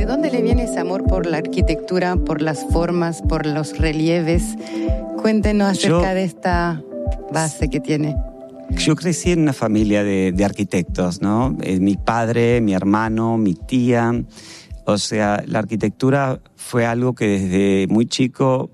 dónde le viene ese amor por la arquitectura, por las formas, por los relieves? Cuéntenos acerca de esta base que tiene. Yo crecí en una familia de arquitectos, ¿no? Mi padre, mi hermano, mi tía. O sea, la arquitectura fue algo que desde muy chico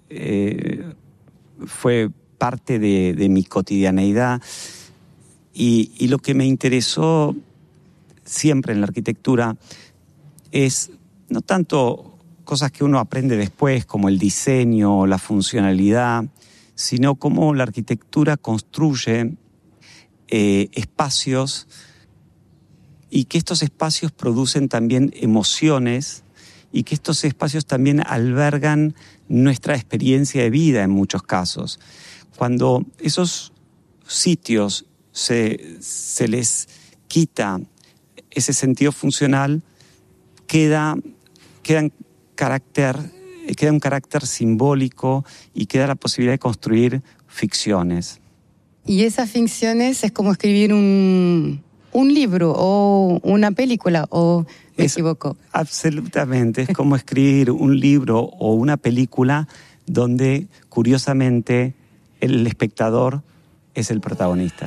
fue parte de mi cotidianeidad. Y lo que me interesó siempre en la arquitectura es no tanto cosas que uno aprende después, como el diseño o la funcionalidad, sino cómo la arquitectura construye espacios y que estos espacios producen también emociones y que estos espacios también albergan nuestra experiencia de vida en muchos casos. Cuando esos sitios se les quita ese sentido funcional, queda un carácter simbólico y queda la posibilidad de construir ficciones. Y esas ficciones es como escribir un libro o una película, ¿o me equivoco? Absolutamente, es como escribir un libro o una película donde, curiosamente, el espectador es el protagonista.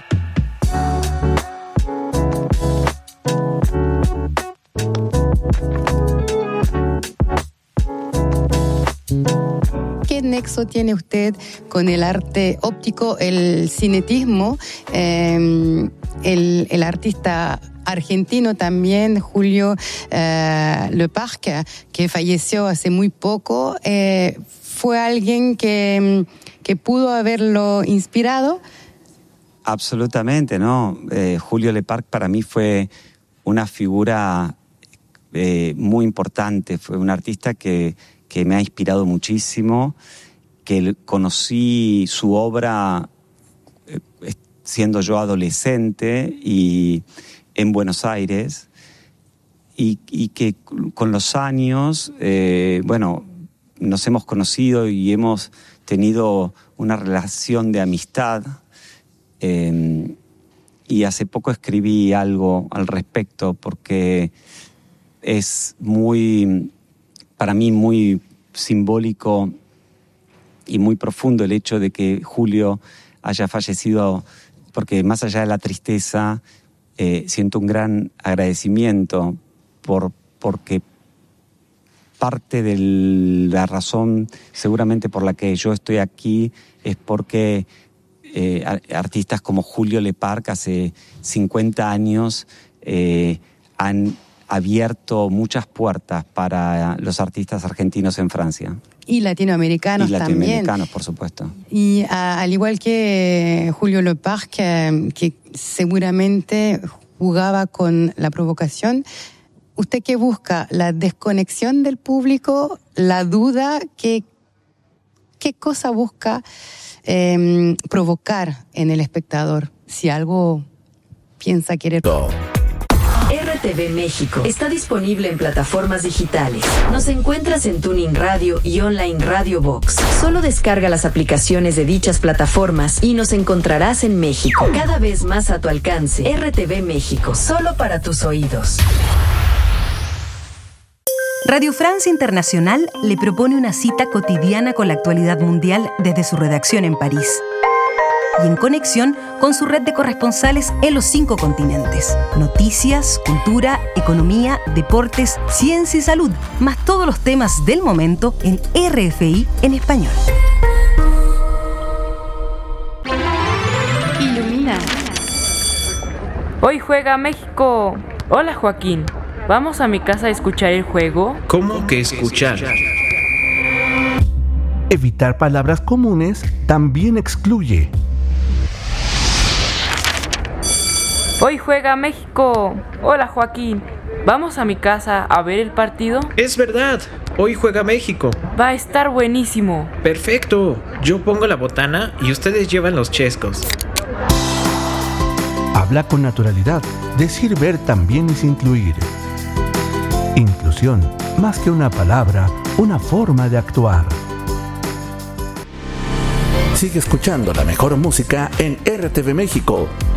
¿Qué nexo tiene usted con el arte óptico, el cinetismo? El artista argentino también, Julio Lepage, que falleció hace muy poco, ¿fue alguien que pudo haberlo inspirado? Absolutamente, ¿no? Julio Lepage para mí fue una figura muy importante, fue un artista que me ha inspirado muchísimo, que conocí su obra siendo yo adolescente y en Buenos Aires, y que con los años, nos hemos conocido y hemos tenido una relación de amistad, y hace poco escribí algo al respecto porque es para mí muy simbólico y muy profundo el hecho de que Julio haya fallecido, porque más allá de la tristeza, siento un gran agradecimiento porque parte de la razón seguramente por la que yo estoy aquí es porque artistas como Julio Lepage hace 50 años han abierto muchas puertas para los artistas argentinos en Francia. Y latinoamericanos también. Y latinoamericanos, por supuesto. Y al igual que Julio Lepage, que seguramente jugaba con la provocación, ¿usted qué busca? ¿La desconexión del público? ¿La duda? ¿Qué cosa busca provocar en el espectador? Si algo piensa querer... RTV México está disponible en plataformas digitales. Nos encuentras en TuneIn Radio y Online Radio Box. Solo descarga las aplicaciones de dichas plataformas y nos encontrarás en México. Cada vez más a tu alcance. RTV México, solo para tus oídos. Radio France Internacional le propone una cita cotidiana con la actualidad mundial desde su redacción en París y en conexión con su red de corresponsales en los 5 continentes. Noticias, cultura, economía, deportes, ciencia y salud, más todos los temas del momento en RFI en español. Ilumina. Hoy juega México. Hola, Joaquín. ¿Vamos a mi casa a escuchar el juego? ¿Cómo que escuchar? Evitar palabras comunes también excluye. Hoy juega México. Hola, Joaquín. ¿Vamos a mi casa a ver el partido? Es verdad. Hoy juega México. Va a estar buenísimo. Perfecto. Yo pongo la botana y ustedes llevan los chescos. Habla con naturalidad. Decir ver también es incluir. Inclusión, más que una palabra, una forma de actuar. Sigue escuchando la mejor música en RTV México.